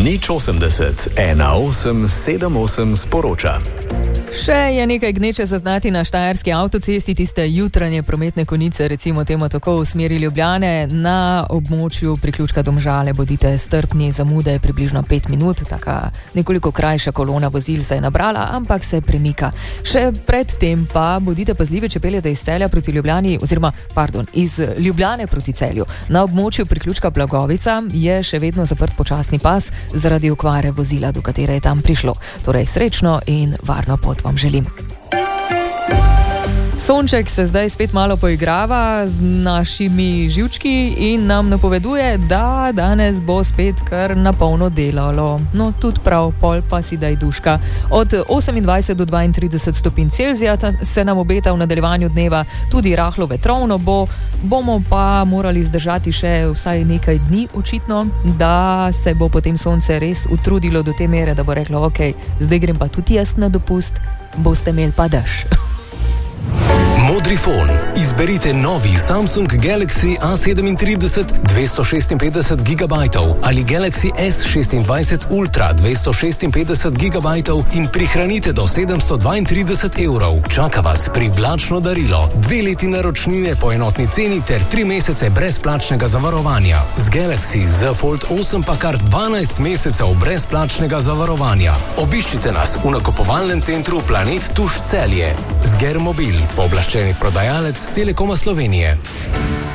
080 1878 sporoča. Še je nekaj gneče zaznati na štajerski avtocesti, tiste jutranje prometne konice, recimo temu tako, v smeri Ljubljane. Na območju priključka Domžale bodite strpni, zamuda je približno 5 minut, taka nekoliko krajša kolona vozil se je nabrala, ampak se premika. Še predtem pa bodite pazljivi, če peljete iz Celja proti Ljubljani, iz Ljubljane proti Celju. Na območju priključka Blagovica je še vedno zaprt počasni pas zaradi okvare vozila, do katere je tam prišlo. Torej srečno in varno pot vam želim. Sonček se zdaj spet malo poigrava z našimi živčki in nam napoveduje, da danes bo spet kar na polno delalo. No, tudi prav, pol pa si daj duška. Od 28 do 32 stopinj Celzija se nam obeta v nadaljevanju dneva, tudi rahlo vetrovno bomo pa morali zdržati še vsaj nekaj dni, očitno, da se bo potem sonce res utrudilo do te mere, da bo reklo, ok, zdaj grem pa tudi jaz na dopust, boste imeli pa dež. Modrifon. Izberite novi Samsung Galaxy A37 256 GB ali Galaxy S26 Ultra 256 GB in prihranite do 732 €. Čaka vas privlačno darilo, 2 leti naročnine po enotni ceni ter 3 mesece brezplačnega zavarovanja. Z Galaxy Z Fold 8 pa kar 12 mesecev brezplačnega zavarovanja. Obiščite nas v nakupovalnem centru Planet Tuš Celje. Zger Mobil, pooblaščeni prodajalec Telekoma Slovenije.